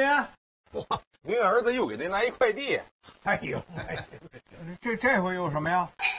呀？ 您儿子又给您来一快递。 哎呦，这回有什么呀？